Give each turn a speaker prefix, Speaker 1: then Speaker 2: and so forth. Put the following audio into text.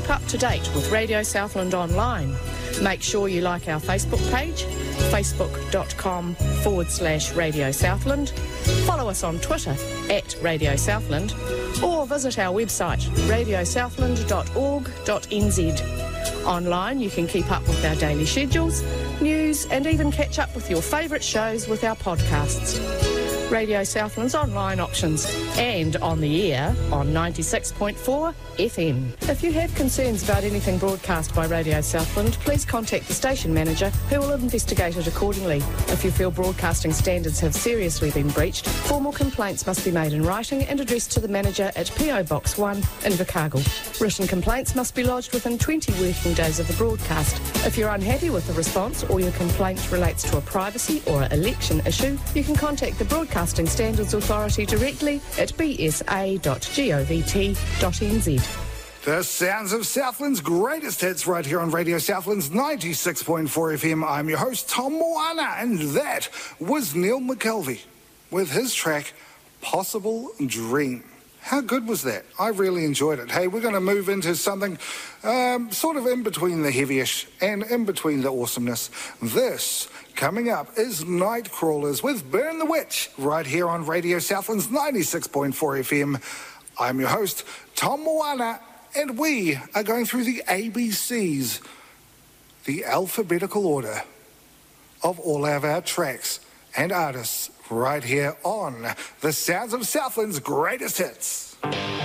Speaker 1: keep up to date with Radio Southland online. Make sure you like our Facebook page, facebook.com/Radio Southland. Follow us on Twitter @Radio Southland, or visit our website radiosouthland.org.nz. Online you can keep up with our daily schedules, news and even catch up with your favourite shows with our podcasts. Radio Southland's online options, and on the air on 96.4 FM. If you have concerns about anything broadcast by Radio Southland, please contact the station manager who will investigate it accordingly. If you feel broadcasting standards have seriously been breached, formal complaints must be made in writing and addressed to the manager at PO Box 1 in Invercargill. Written complaints must be lodged within 20 working days of the broadcast. If you're unhappy with the response or your complaint relates to a privacy or election issue, you can contact the Broadcasting Standards Authority directly at bsa.govt.nz.
Speaker 2: The sounds of Southland's greatest hits right here on Radio Southland's 96.4 FM. I'm your host, Tom Moana, and that was Neil McKelvey with his track, Possible Dream. How good was that? I really enjoyed it. Hey, we're going to move into something sort of in between the heavyish and in between the awesomeness. This, coming up, is Nightcrawlers with Burn the Witch right here on Radio Southland's 96.4 FM. I'm your host, Tom Moana, and we are going through the ABCs, the alphabetical order of all of our tracks and artists right here on the sounds of Southland's greatest hits.